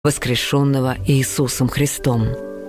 воскрешенного Иисусом Христом.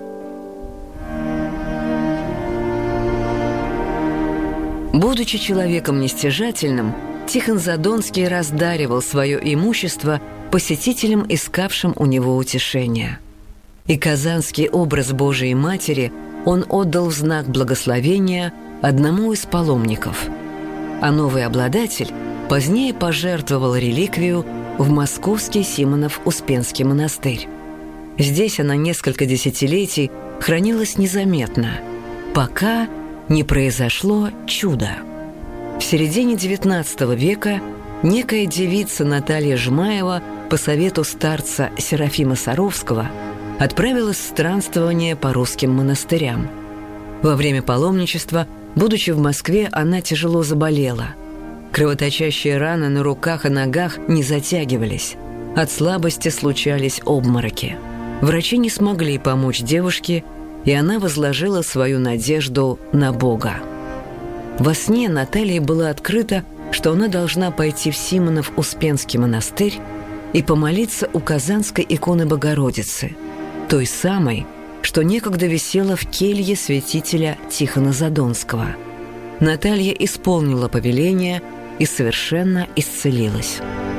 Будучи человеком нестяжательным, Тихон Задонский раздаривал свое имущество посетителям, искавшим у него утешения. И казанский образ Божией Матери он отдал в знак благословения одному из паломников, а новый обладатель позднее пожертвовал реликвию в московский Симонов-Успенский монастырь. Здесь она несколько десятилетий хранилась незаметно, пока не произошло чудо. В середине XIX века некая девица Наталья Жмаева по совету старца Серафима Саровского отправилась в странствование по русским монастырям. Во время паломничества, будучи в Москве, она тяжело заболела. Кровоточащие раны на руках и ногах не затягивались. От слабости случались обмороки. Врачи не смогли помочь девушке, и она возложила свою надежду на Бога. Во сне Наталье было открыто, что она должна пойти в Симонов-Успенский монастырь и помолиться у Казанской иконы Богородицы, той самой, что некогда висела в келье святителя Тихона Задонского. Наталья исполнила повеление и совершенно исцелилась.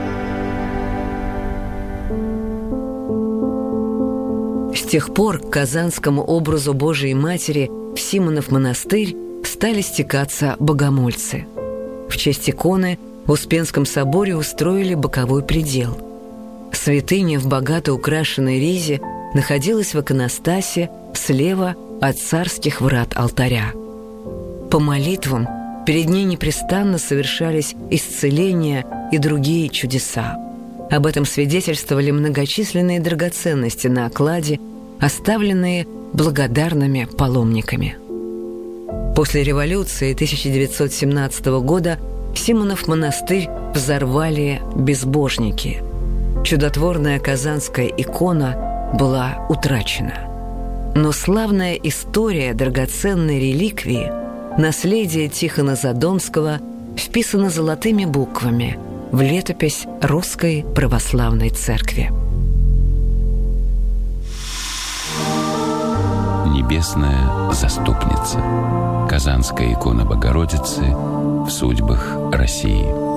С тех пор к казанскому образу Божией Матери в Симонов монастырь стали стекаться богомольцы. В честь иконы в Успенском соборе устроили боковой предел. Святыня в богато украшенной ризе находилась в иконостасе слева от царских врат алтаря. По молитвам перед ней непрестанно совершались исцеления и другие чудеса. Об этом свидетельствовали многочисленные драгоценности на окладе, оставленные благодарными паломниками. После революции 1917 года Симонов монастырь взорвали безбожники. Чудотворная казанская икона была утрачена. Но славная история драгоценной реликвии, наследие Тихона Задонского, вписана золотыми буквами в летопись Русской Православной Церкви. Небесная заступница. Казанская икона Богородицы в судьбах России.